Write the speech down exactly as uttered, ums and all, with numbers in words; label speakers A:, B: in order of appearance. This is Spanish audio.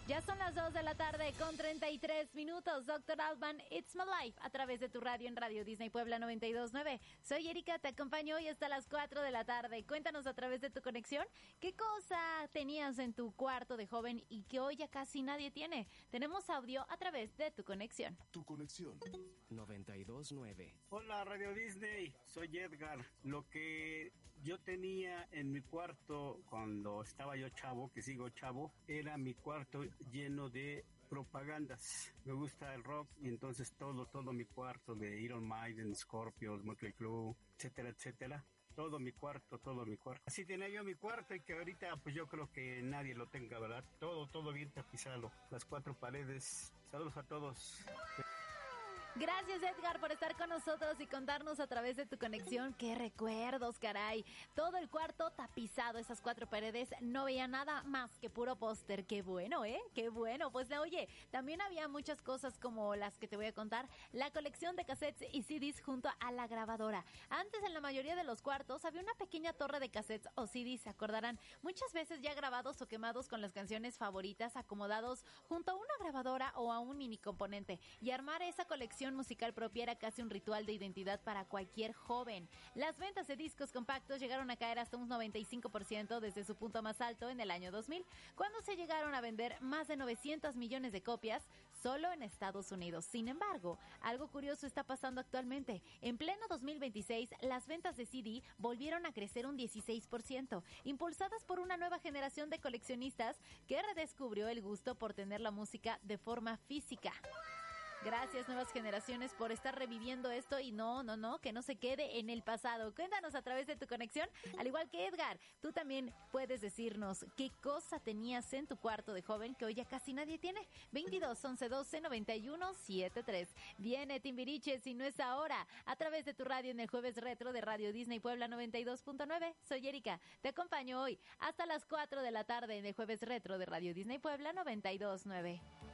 A: Ya son las dos de la tarde con treinta y tres minutos. Doctor Altman, It's My Life, a través de tu radio en Radio Disney Puebla noventa y dos punto nueve. Soy Erika, te acompaño hoy hasta las cuatro de la tarde. Cuéntanos a través de tu conexión qué cosa tenías en tu cuarto de joven y que hoy ya casi nadie tiene. Tenemos audio a través de tu conexión.
B: Tu conexión.
C: noventa y dos punto nueve.
D: Hola Radio Disney, soy Edgar. Lo que yo tenía en mi cuarto cuando estaba yo chavo, que sigo chavo, era mi cuarto lleno de propagandas. Me gusta el rock y entonces todo, todo mi cuarto de Iron Maiden, Scorpions, Motley Crue, etcétera, etcétera. Todo mi cuarto, todo mi cuarto. Así tenía yo mi cuarto y que ahorita pues yo creo que nadie lo tenga, ¿verdad? Todo, todo bien tapizado. Las cuatro paredes. Saludos a todos.
A: Gracias, Edgar, por estar con nosotros y contarnos a través de tu conexión. ¡Qué recuerdos, caray! Todo el cuarto tapizado, esas cuatro paredes, no veía nada más que puro póster. ¡Qué bueno, eh! ¡Qué bueno! Pues, oye, también había muchas cosas como las que te voy a contar. La colección de cassettes y C Ds junto a la grabadora. Antes, en la mayoría de los cuartos, había una pequeña torre de cassettes o C Ds, se acordarán. Muchas veces ya grabados o quemados con las canciones favoritas, acomodados junto a una grabadora o a un mini componente. Y armar esa colección musical propia era casi un ritual de identidad para cualquier joven. Las ventas de discos compactos llegaron a caer hasta un noventa y cinco por ciento desde su punto más alto en el año dos mil, cuando se llegaron a vender más de novecientos millones de copias solo en Estados Unidos. Sin embargo, algo curioso está pasando actualmente. En pleno dos mil veintiséis, las ventas de C D volvieron a crecer un dieciséis por ciento, impulsadas por una nueva generación de coleccionistas que redescubrió el gusto por tener la música de forma física. Gracias, nuevas generaciones, por estar reviviendo esto y no, no, no, que no se quede en el pasado. Cuéntanos a través de tu conexión, al igual que Edgar, tú también puedes decirnos qué cosa tenías en tu cuarto de joven que hoy ya casi nadie tiene. veintidós, once, doce, noventa y uno, setenta y tres. Viene Timbiriche, si no es ahora, a través de tu radio en el Jueves Retro de Radio Disney Puebla noventa y dos punto nueve. Soy Erika, te acompaño hoy hasta las cuatro de la tarde en el Jueves Retro de Radio Disney Puebla noventa y dos punto nueve.